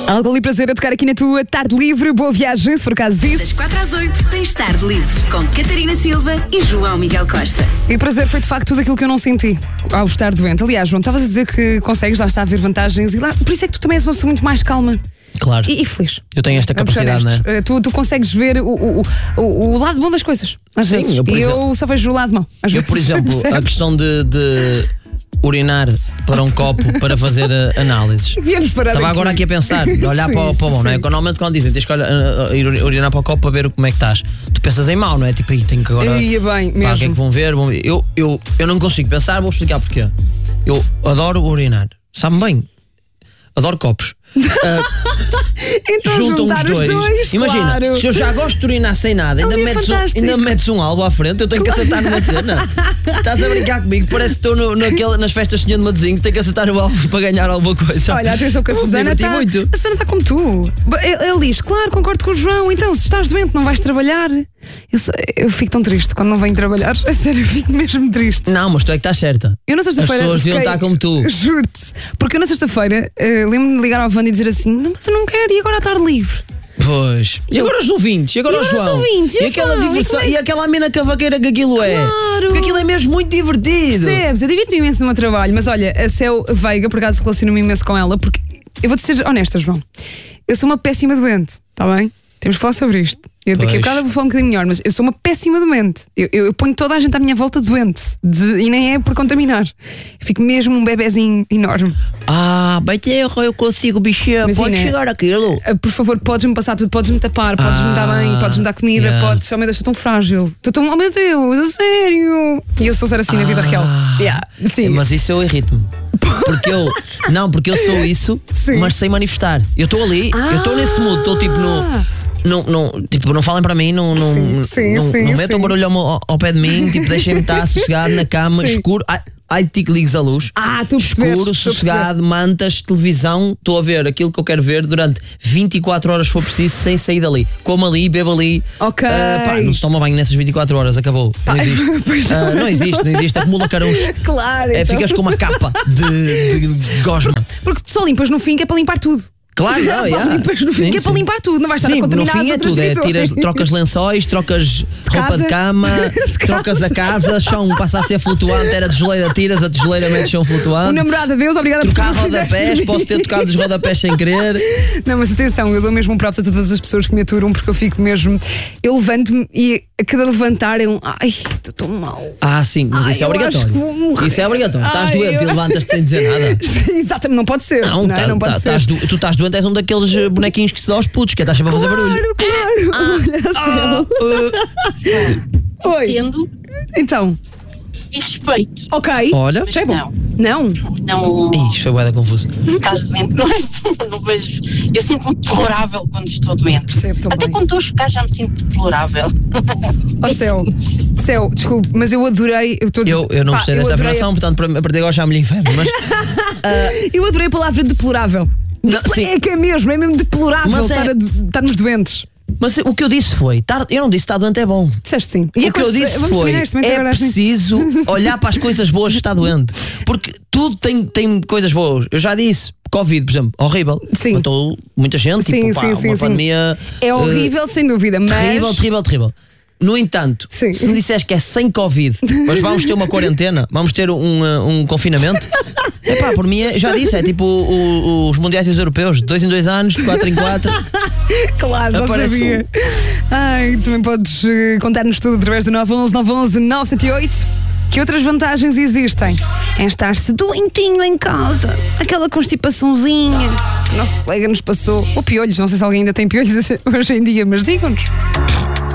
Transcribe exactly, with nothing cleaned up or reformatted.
Algo e prazer a tocar aqui na tua tarde livre. Boa viagem, se for o caso disso. Das quatro às oito tens tarde livre com Catarina Silva e João Miguel Costa. E prazer foi de facto tudo aquilo que eu não senti ao estar doente. Aliás, João, estavas a dizer que consegues, lá está a ver vantagens e lá. Por isso é que tu também és uma pessoa muito mais calma. Claro. E, e feliz. Eu tenho esta Vamos capacidade, não é? Tu, tu consegues ver o, o, o, o lado bom das coisas. Às Sim, vezes. eu, por e exemplo, eu só vejo o lado mau. Às Eu, vezes, por exemplo, percebes? a questão de, de urinar para um copo para fazer uh, análises. Devíamos parar Estava agora aqui a pensar, olhar Sim, para, o- para o bom, não é? sim. Normalmente quando dizem tens que olhar, uh, ir urinar para o copo para ver como é que estás, tu pensas em mau, não é? Tipo, aí tenho que agora. Ia bem, Pá, o que é mesmo. que vão ver? Vão ver. Eu, eu, eu não consigo pensar, vou explicar porquê. Eu adoro urinar, sabe bem? Adoro copos. Então Juntam juntar os os dois. dois, Imagina, claro. se eu já gosto de urinar sem nada, ainda Ali é metes, um, fantástico. ainda metes um álbum à frente, eu tenho que acertar numa cena. Estás a brincar comigo? Parece que estou no, naquele, nas festas de Senhor de Matosinhos, tenho que acertar o álbum para ganhar alguma coisa. Olha, atenção que a Eu me Susana diverti está. muito. A Susana está como tu. Ele, ele diz, claro, concordo com o João. Então, se estás doente, não vais trabalhar. Eu, sou- eu fico tão triste quando não venho trabalhar. A sério, eu fico mesmo triste. Não, mas tu é que estás certa. Eu na sexta-feira. As pessoas deviam fiquei- estar como tu. Juro-te. Porque eu na sexta-feira eh, lembro-me de ligar ao Wanda e dizer assim: não, mas eu não quero, e agora à tarde livre? Pois. E agora os ouvintes? E agora E o agora os João? ouvintes? E E o aquela João? E diversão? como é- E aquela mina cavaqueira que aquilo é? Claro. Porque aquilo é mesmo muito divertido. Percebes? Eu divirto-me imenso no meu trabalho, mas olha, a Céu Veiga, por acaso relaciono-me imenso com ela, porque eu vou-te ser honesta, João. Eu sou uma péssima doente, está bem? Temos que falar sobre isto. Eu daqui a Pois. bocado vou falar um bocadinho melhor, mas eu sou uma péssima doente. Eu, eu, eu ponho toda a gente à minha volta doente de- e nem é por contaminar. Eu fico mesmo um bebezinho enorme. Ah, bem terra, eu consigo, bichinha. Imagina. Pode chegar aquilo. Ah, por favor, podes-me passar tudo, podes-me tapar, podes-me dar Ah, bem, podes-me dar comida, yeah. podes. Oh meu Deus, estou tão frágil. Estou tão. Oh meu Deus, a sério. E eu sou ser assim na vida real. Yeah, sim. Mas isso eu irrito-me. Porque eu. Não, porque eu sou isso, Sim. mas sem manifestar. Eu estou ali, eu estou nesse mood, estou tipo no. Não, não, tipo, não falem para mim, não, não, Sim, sim, não, sim, não metam sim. barulho ao, ao pé de mim, tipo, deixem-me estar sossegado na cama, Sim. escuro. Ai, ai, tico, ligues a luz. Ah, estou a perceber, Escuro, estou a sossegado, mantas, televisão. Estou a ver aquilo que eu quero ver durante vinte e quatro horas, se for preciso, sem sair dali. Como ali, bebo ali. Ok. Ah, pá, não se toma banho nessas vinte e quatro horas, acabou. Não existe. Pois Ah, não existe, não existe. Acumula carunch. Claro, É, então. ficas com uma capa de, de gosma. Porque tu só limpas no fim que é para limpar tudo. Claro, não, Só yeah. limpas no fim Sim, que é para sim. limpar tudo. Não vais estar Sim, a no contaminar fim as é outras tudo. É, divisões. tiras, trocas lençóis, trocas roupa casa. de cama, De trocas a casa, chão passa a ser flutuante, era tijoleira, tiras a tijoleira, metes chão O flutuante. namorado a Deus, obrigada Trocar por tudo que rodapés, fizeste por posso ter mim. tocado os rodapés sem querer. Não, mas atenção, eu dou mesmo um props a todas as pessoas que me aturam, porque eu fico mesmo. Eu levanto-me e a cada levantar é um. Ai, estou tão mal. Ah, sim, mas Ai, isso é eu acho obrigatório. que vou morrer. Isso é obrigatório. Estás Ai, doente eu- e levantas-te sem dizer nada. Exatamente, não pode ser. Não, Não, tá- não pode tá- ser. estás do- tu estás doente, és um daqueles eh, bonequinhos que se dá aos putos, que estás sempre a fazer barulho. Claro, claro. Olha Ah, só. uh, Oi. Entendo Então, e respeito. ok. olha. Mas Já é bom. não, Não. não Ih, isto foi bué da confuso. estar doente, não é? Não vejo. Eu sinto-me deplorável quando estou doente. Percebo também. Até quando estou a chocar já me sinto deplorável. Ó céu, céu, desculpe, mas eu adorei. Eu, estou a dizer- Eu, eu não pá, gostei eu desta adorei a- afirmação, portanto, para- a partir de agora já me lhe inferno. Mas Eu adorei a palavra deplorável. Não, sim. É que é mesmo, é mesmo deplorável Mas é- estar a do- estarmos doentes. Mas o que eu disse foi, tar- eu não disse estar doente é bom. Disseste sim. E O a que eu coisa- disse vamos foi, terminar este momento é agora assim. preciso olhar para as coisas boas de estar doente. Porque tudo tem, tem coisas boas. Eu já disse, Covid, por exemplo, horrível. Sim. Matou muita gente, Sim, tipo, pá, sim, uma sim, sim. pandemia É horrível, sem dúvida, mas. terrível, terrível, terrível. No entanto, Sim. se me disseres que é sem Covid, mas vamos ter uma quarentena, vamos ter um, uh, um confinamento, epá, por mim, é- já disse, é tipo o- o- os mundiais e os europeus, de dois em dois anos, de quatro em quatro. Claro, já Aparece sabia. Ai, também podes eh, contar-nos tudo através do nove um um nove um um nove sete oito. Que outras vantagens existem em estar-se doentinho em casa? Aquela constipaçãozinha que o nosso colega nos passou. Ou piolhos, não sei se alguém ainda tem piolhos hoje em dia, mas digam-nos.